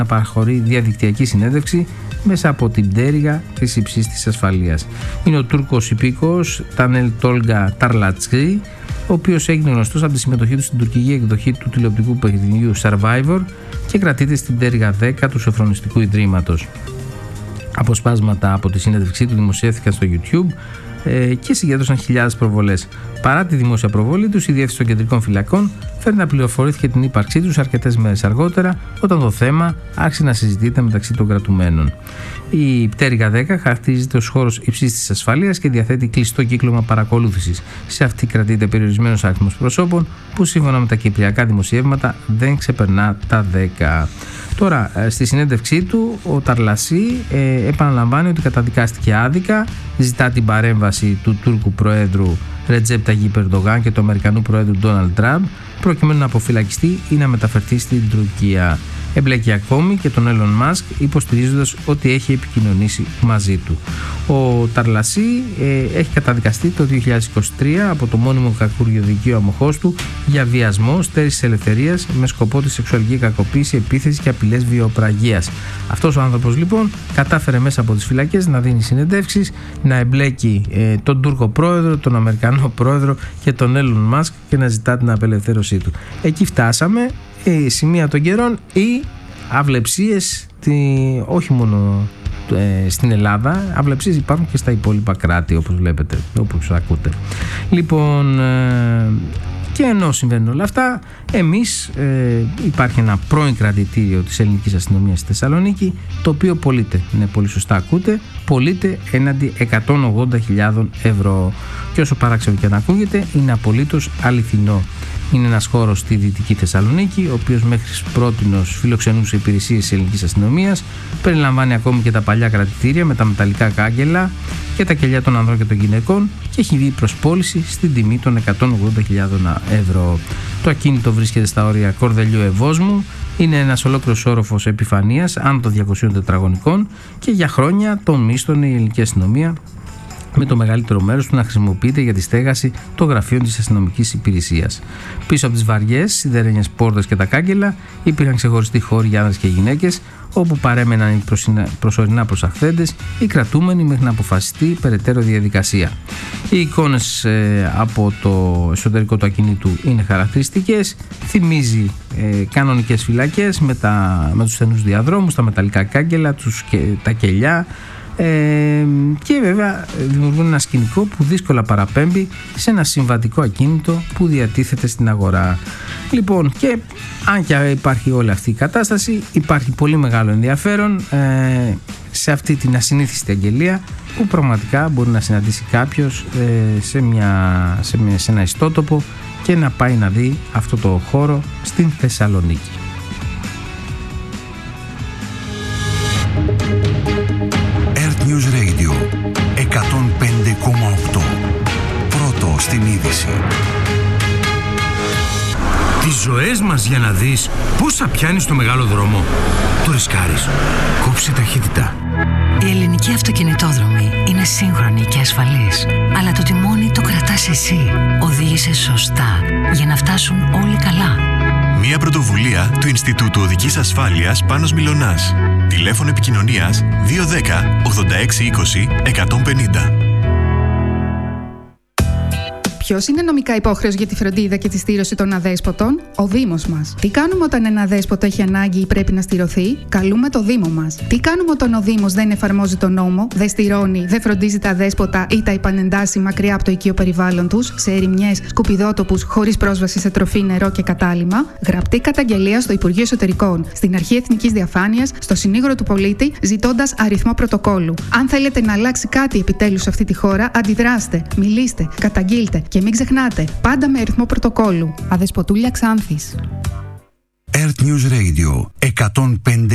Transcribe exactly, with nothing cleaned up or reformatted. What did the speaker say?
να παραχωρεί διαδικτυακή συνέντευξη μέσα από την πτέρυγα της υψίστης ασφαλείας. Είναι ο Τούρκος υπήκοος Τανέλ Τόλγκα Ταρλατσκή, ο οποίος έγινε γνωστός από τη συμμετοχή του στην τουρκική εκδοχή του τηλεοπτικού παιχνιδιού Survivor και κρατείται στην πτέρυγα δέκα του Σοφρονιστικού Ιδρύματος. Αποσπάσματα από τη συνέντευξή του δημοσιεύθηκαν στο YouTube και συγκέντρωσαν χιλιάδες προβολές. Παρά τη δημόσια προβολή τους, η διεύθυνση των κεντρικών φυλακών φέρνει να πληροφορήθηκε την ύπαρξή τους αρκετές μέρες αργότερα, όταν το θέμα άρχισε να συζητείται μεταξύ των κρατουμένων. Η πτέρυγα δέκα χαρακτηρίζεται ως χώρος υψίστης ασφαλείας και διαθέτει κλειστό κύκλωμα παρακολούθησης. Σε αυτή κρατείται περιορισμένος αριθμός προσώπων, που σύμφωνα με τα κυπριακά δημοσιεύματα δεν ξεπερνά τα δέκα. Τώρα, στη συνέντευξή του, ο Ταρλασί ε, επαναλαμβάνει ότι καταδικάστηκε άδικα, ζητά την παρέμβαση του Τούρκου Προέδρου Ρετζέπ Ταγιίπ Ερντογάν και του Αμερικανού Προέδρου Ντόναλντ Τραμπ, προκειμένου να αποφυλακιστεί ή να μεταφερθεί στην Τουρκία. Εμπλέκει ακόμη και τον Έλλον Μάσκ, υποστηρίζοντας ότι έχει επικοινωνήσει μαζί του. Ο Ταρλασί ε, έχει καταδικαστεί το δύο χιλιάδες είκοσι τρία από το μόνιμο κακούργιο δικείο αμοχώς του για βιασμό, στέρηση ελευθερίας με σκοπό τη σεξουαλική κακοποίηση, επίθεση και απειλές βιοπραγίας. Αυτός ο άνθρωπος λοιπόν κατάφερε μέσα από τις φυλακές να δίνει συνεντεύξεις, να εμπλέκει ε, τον Τούρκο πρόεδρο, τον Αμερικανό πρόεδρο και τον Έλλον Μάσκ και να ζητά την απελευθέρωσή του. Εκεί φτάσαμε. Η σημεία των καιρών ή αυλεψίες τη, όχι μόνο ε, στην Ελλάδα, αυλεψίες υπάρχουν και στα υπόλοιπα κράτη, όπως βλέπετε, όπως ακούτε. Λοιπόν, ε, και ενώ συμβαίνουν όλα αυτά, εμείς ε, υπάρχει ένα πρώην κρατητήριο της ελληνικής αστυνομίας στη Θεσσαλονίκη, το οποίο πωλείται, ναι, πολύ σωστά ακούτε, πωλείται έναντι εκατόν ογδόντα χιλιάδες ευρώ. Και όσο παράξενο και αν ακούγεται, είναι απολύτως αληθινό. Είναι ένας χώρος στη Δυτική Θεσσαλονίκη, ο οποίος μέχρι πρότινος φιλοξενούσε υπηρεσίες της ελληνικής αστυνομίας. Περιλαμβάνει ακόμη και τα παλιά κρατητήρια με τα μεταλλικά κάγκελα και τα κελιά των ανδρών και των γυναικών και έχει βγει προς πώληση στην τιμή των εκατόν ογδόντα χιλιάδες ευρώ. Το ακίνητο βρίσκεται στα όρια Κορδελιού Ευόσμου. Είναι ένας ολόκληρος όροφος επιφανείας άνω των διακοσίων τετραγωνικών και για χρόνια τον μίσθωνε η ελληνική αστυνομία, με το μεγαλύτερο μέρος του να χρησιμοποιείται για τη στέγαση των γραφείων της αστυνομικής υπηρεσίας. Πίσω από τις βαριές σιδερένιες πόρτες και τα κάγκελα υπήρχαν ξεχωριστοί χώροι για άνδρες και γυναίκες, όπου παρέμεναν οι προσωρινά προσαχθέντες ή κρατούμενοι μέχρι να αποφασιστεί περαιτέρω διαδικασία. Οι εικόνες ε, από το εσωτερικό του ακινήτου είναι χαρακτηριστικές, θυμίζει ε, κανονικές φυλακές με, τα, με τους στενούς διαδρόμους, τα μεταλλικά κάγκελα, τους, και, τα κελιά. Ε, και βέβαια δημιουργούν ένα σκηνικό που δύσκολα παραπέμπει σε ένα συμβατικό ακίνητο που διατίθεται στην αγορά. Λοιπόν, και αν και υπάρχει όλη αυτή η κατάσταση, υπάρχει πολύ μεγάλο ενδιαφέρον ε, σε αυτή την ασυνήθιστη αγγελία που πραγματικά μπορεί να συναντήσει κάποιος ε, σε, μια, σε, μια, σε ένα ιστότοπο και να πάει να δει αυτό το χώρο στην Θεσσαλονίκη. News Radio εκατόν πέντε κόμμα οκτώ. Πρώτο στην είδηση. Τις ζωές μας για να δεις πόσα πιάνεις στο μεγάλο δρόμο. Το ρισκάρεις. Κόψε ταχύτητα. Η ελληνική αυτοκινητόδρομη είναι σύγχρονη και ασφαλής, αλλά το τιμόνι το κρατάς εσύ. Οδήγησε σωστά για να φτάσουν όλοι καλά. Μια πρωτοβουλία του Ινστιτούτου Οδικής Ασφάλειας Πάνος Μιλωνάς. Τηλέφωνο επικοινωνίας δύο ένα μηδέν ογδόντα έξι είκοσι εκατόν πενήντα. Ποιος είναι νομικά υπόχρεος για τη φροντίδα και τη στήρωση των αδέσποτων? Ο Δήμος μας. Τι κάνουμε όταν ένα αδέσποτο έχει ανάγκη ή πρέπει να στηρωθεί? Καλούμε το Δήμο μας. Τι κάνουμε όταν ο Δήμος δεν εφαρμόζει τον νόμο, δεν στηρώνει, δεν φροντίζει τα αδέσποτα ή τα επανεντάσσει μακριά από το οικείο περιβάλλον τους, σε ερημιές, σκουπιδότοπους, χωρίς πρόσβαση σε τροφή, νερό και κατάλυμμα? Γραπτή καταγγελία στο Υπουργείο Εσωτερικών, στην Αρχή Εθνικής Διαφάνειας, στο Συνήγορο του Πολίτη, ζητώντας αριθμό πρωτοκόλλου. Αν θέλετε να αλλάξει κάτι επιτέλους σε αυτή τη χώρα, αντιδράστε, μιλήστε, καταγγείλτε. Και μην ξεχνάτε, πάντα με αριθμό πρωτοκόλλου. Αδεσποτούλια Ξάνθης. Earth News Radio εκατόν πέντε